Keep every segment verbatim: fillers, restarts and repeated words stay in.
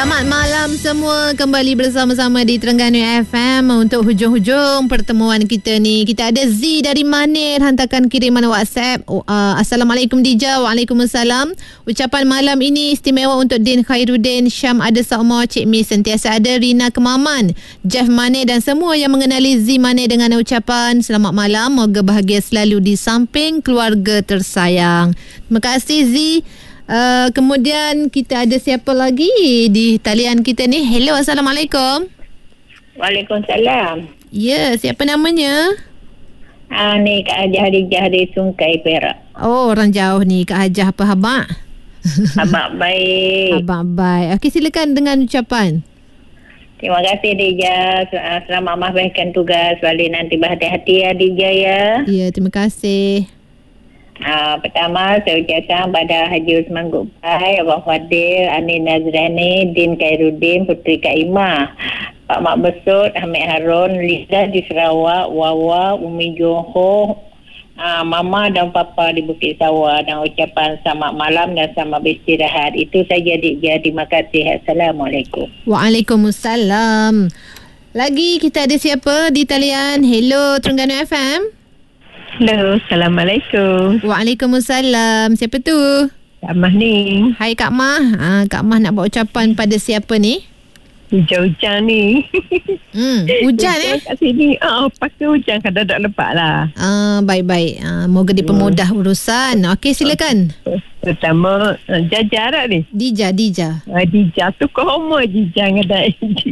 Selamat malam semua, kembali bersama-sama di Terengganu F M untuk hujung-hujung pertemuan kita ni. Kita ada Z dari Manir hantarkan kiriman WhatsApp. Uh, Assalamualaikum Dija. Waalaikumsalam. Ucapan malam ini istimewa untuk Din Khairuddin, Syam Ada Saumar, Cik Mi Sentiasa Ada, Rina Kemaman, Jeff Manir dan semua yang mengenali Z Manir dengan ucapan selamat malam. Moga bahagia selalu di samping keluarga tersayang. Terima kasih Z. Uh, kemudian kita ada siapa lagi di talian kita ni? Hello, Assalamualaikum. Waalaikumsalam. Ya, siapa namanya? Ah, ni Kak Hajah Hadijah dari Sungai Perak. Oh, orang jauh ni. Kak Hajah apa khabar? Abang baik. Abang baik. Okey, silakan dengan ucapan. Terima kasih Dija. Selamat mahbahkan tugas. Balik nanti berhati-hati ya Dija ya. Ya, terima kasih. Uh, pertama saya ucapkan pada Haji Usman Guptai, Abang Fadil, Ani Nazrani, Din Khairuddin, Puteri Kak Imah, Pak Mak Besut, Hamid Harun, Liza di Sarawak, Wawa, Umi Johor, uh, Mama dan Papa di Bukit Sawah, dan ucapan selamat malam dan selamat beristirahat. Itu saja Dija. Terima kasih. Assalamualaikum. Waalaikumsalam. Lagi kita ada siapa di talian? Hello Terengganu F M. Hello, Assalamualaikum. Waalaikumsalam. Siapa tu? Kak Mah ni. Hai Kak Mah. Ha, Kak Mah nak buat ucapan pada siapa ni? Hujan-hujan ni. Hmm, hujan eh? Kat sini, ah, pakai hujan kadang tak lepas lah. Ah, baik-baik. Ah, moga dipermudah hmm. urusan. Okey, silakan. Pertama, Jaja tak ni? Dija, Dija. Ah, Dija tu kau homo Dija dengan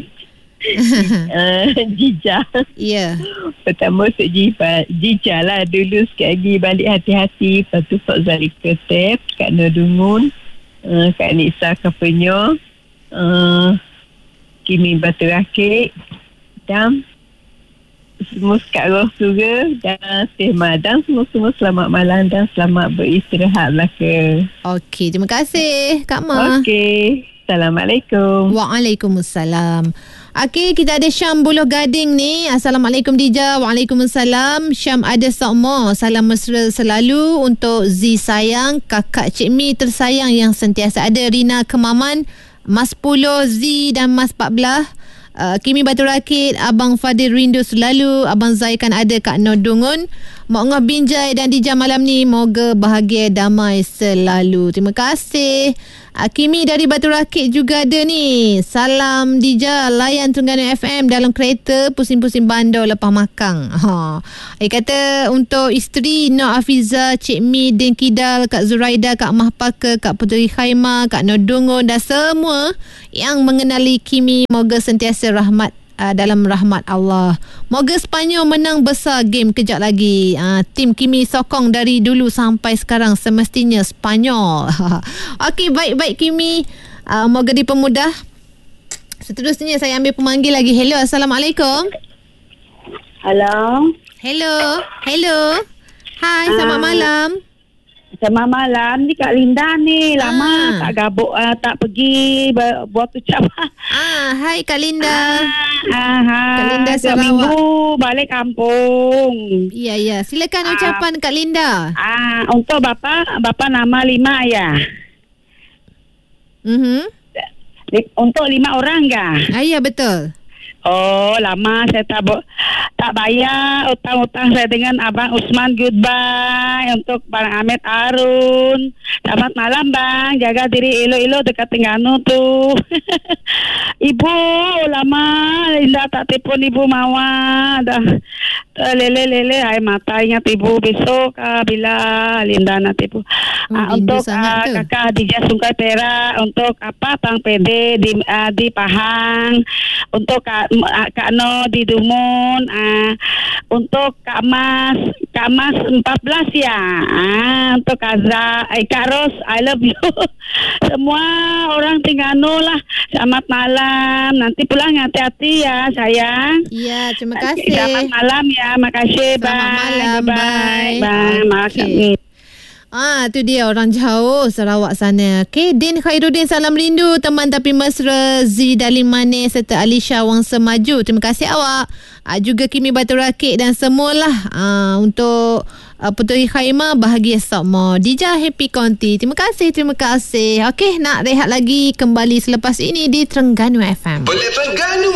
uh, Jija. Ya. Yeah. Pertama Cik Jija, Jija lah dulu sekali lagi balik hati-hati. Lepas tu Pak Zalika Tep, Kak Nodungun, uh, Kak Nisa Kapenyo, uh, Kimi Batu Rakit, dan semua Kak Roh Surga dan Syekh Madang. Semua-semua selamat malam dan selamat beristirahat lah ke. Okey, terima kasih Kak Ma. Okey. Assalamualaikum. Waalaikumsalam. Okey, kita ada Syam Buloh Gading ni. Assalamualaikum Dija. Waalaikumsalam. Syam Ada Saumar. Salam mesra selalu untuk Z sayang, kakak Cik Mi tersayang yang sentiasa ada, Rina Kemaman, Mas Pulo, Z dan Mas Pak Belah. Uh, Kimi Batu Rakit, Abang Fadil rindu selalu, Abang Zai kan ada, Kak Nodungun, Mak Ngah Binjai dan Dija malam ni moga bahagia damai selalu. Terima kasih. Uh, Kimi dari Batu Rakit juga ada ni. Salam Dija, layan Terengganu F M dalam kereta pusing-pusing bandar lepas makan. Ha. Dia kata untuk isteri Nok Afiza, Cik Mi, Din Kidal, Kak Zuraida, Kak Mahpaka, Kak Puteri Khaimah, Kak Nodungun dan semua yang mengenali Kimi, moga sentiasa rahmat uh, dalam rahmat Allah. Moga Sepanyol menang besar game kejap lagi. Uh, tim Kimi sokong dari dulu sampai sekarang, semestinya Sepanyol. Okey, baik-baik Kimi. Uh, moga dipermudah. Seterusnya saya ambil pemanggil lagi. Hello, Assalamualaikum. Halo. Hello. Hello. Hai, selamat uh, malam. Selamat malam. Ni Kak Linda ni. Lama Ah. tak gabuk, uh, tak pergi ber- buat ucapan. Ah, hai Kak Linda. Ah, ah, Kak Linda dua Sarawak. minggu balik kampung. Ya, ya. Silakan Ah. ucapan Kak Linda. Ah, untuk bapa, bapa nama lima ya. Mhm. Li- untuk lima orang kah? Ah, ya, betul. Oh, lama saya tak bo- tak bayar utang-utang saya dengan Abang Usman. Goodbye untuk Bang Ahmed Arun. Selamat malam Bang, jaga diri elo-elo dekat Terengganu tu. Ibu, lama Linda tak telefon Ibu Mawar dah. Lele-lele, hai mata ingat Ibu besok ah, bila Linda nak telefon. Oh, Ah, rindu untuk sangat ah, tu. kakak Hadijah Sungai Perak, untuk apa Tang Pede di ah, di Pahang, untuk Kak ah, Kak No di Dumun, ah, untuk Kak Mas Kak Mas empat belas ya, ah, untuk Kak Zah, eh, Kak Ros, I love you. Semua orang Terengganu lah. Selamat malam. Nanti pulang hati-hati ya sayang. Ya, terima kasih. Selamat malam ya. Makasih. Selamat Bye. malam. Bye. Bye. Okey. Ah, tu dia orang jauh Sarawak sana. Okey, Din Khairuddin salam rindu, teman tapi mesra, Z Dalim Manis serta Alisha Wangsa Maju. Terima kasih awak. Ah, juga Kimi Batu Rakit dan semualah ah, untuk uh, Puteri Khaimah bahagia sokmo. Dija happy konti. Terima kasih, terima kasih. Okey, nak rehat lagi, kembali selepas ini di Terengganu F M. Belia Terengganu.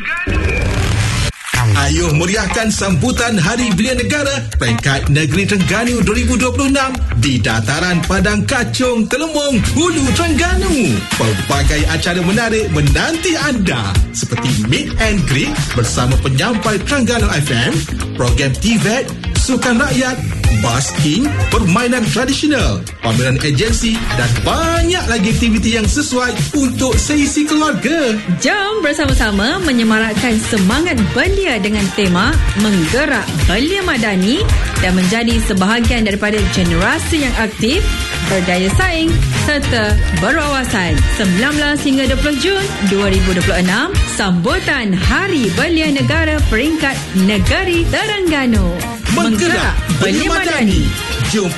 Ayuh meriahkan sambutan Hari Belia Negara peringkat Negeri Terengganu dua ribu dua puluh enam di dataran Padang Kacung, Telembung, Hulu Terengganu. Pelbagai acara menarik menanti anda seperti Meet and Greet bersama penyampai Terengganu F M, program T V E T, sukan rakyat, basking, permainan tradisional, pameran agensi dan banyak lagi aktiviti yang sesuai untuk seisi keluarga. Jom bersama-sama menyemarakkan semangat belia dengan tema Menggerak Belia Madani dan menjadi sebahagian daripada generasi yang aktif, berdaya saing serta berwawasan. sembilan belas hingga dua puluh Jun dua ribu dua puluh enam, sambutan Hari Belia Negara peringkat Negeri Terengganu. Menggerak Belia Madani. Jom